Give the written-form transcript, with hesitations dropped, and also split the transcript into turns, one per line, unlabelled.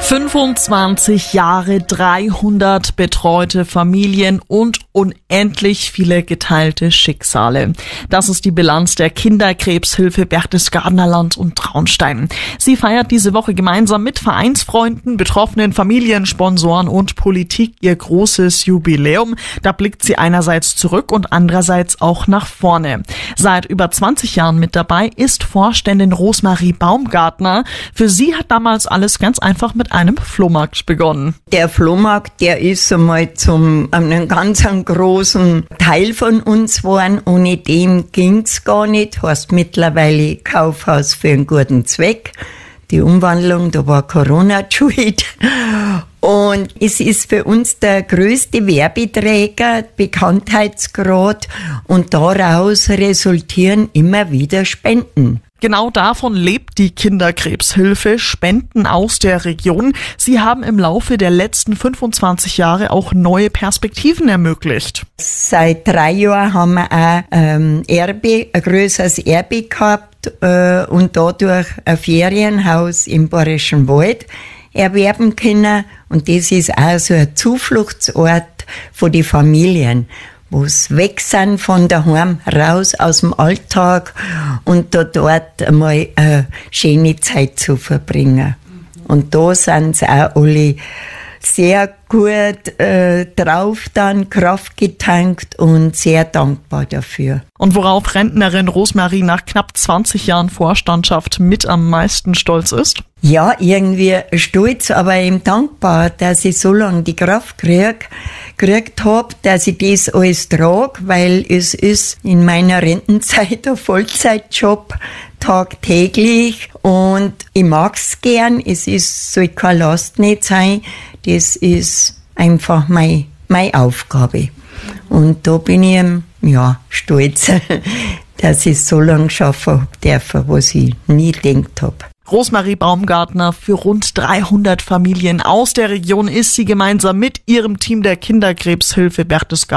25 Jahre, 300 betreute Familien und unendlich viele geteilte Schicksale. Das ist die Bilanz der Kinderkrebshilfe Berchtesgadener Land und Traunstein. Sie feiert diese Woche gemeinsam mit Vereinsfreunden, betroffenen Familien, Sponsoren und Politik ihr großes Jubiläum. Da blickt sie einerseits zurück und andererseits auch nach vorne. Seit über 20 Jahren mit dabei ist Vorständin Rosmarie Baumgartner. Für sie hat damals alles ganz einfach mit einem Flohmarkt begonnen.
Der Flohmarkt, der ist einmal einem ganz großen Teil von uns geworden. Ohne dem ging's gar nicht. Heißt mittlerweile Kaufhaus für einen guten Zweck. Die Umwandlung, da war Corona schuld. Und es ist für uns der größte Werbeträger, Bekanntheitsgrad, und daraus resultieren immer wieder Spenden.
Genau davon lebt die Kinderkrebshilfe, Spenden aus der Region. Sie haben im Laufe der letzten 25 Jahre auch neue Perspektiven ermöglicht.
Seit 3 Jahren haben wir auch ein größeres Erbe gehabt und dadurch ein Ferienhaus im Bayerischen Wald erwerben können. Und das ist auch so ein Zufluchtsort für die Familien, wo es weg sind von daheim, raus aus dem Alltag und dort einmal eine schöne Zeit zu verbringen. Und da sind sie auch alle sehr gut drauf, dann Kraft getankt und sehr dankbar dafür.
Und worauf Rentnerin Rosmarie nach knapp 20 Jahren Vorstandschaft mit am meisten stolz ist?
Ja, irgendwie stolz, aber eben dankbar, dass ich so lange die Kraft gekriegt habe, dass ich das alles trage, weil es ist in meiner Rentenzeit ein Vollzeitjob, tagtäglich, und ich mag's gern. Soll keine Last nicht sein. Das ist einfach meine Aufgabe. Und da bin ich stolz, dass ich so lange schaffen dürfen, was ich nie gedacht habe.
Rosmarie Baumgartner, für rund 300 Familien aus der Region ist sie gemeinsam mit ihrem Team der Kinderkrebshilfe Berchtesgadener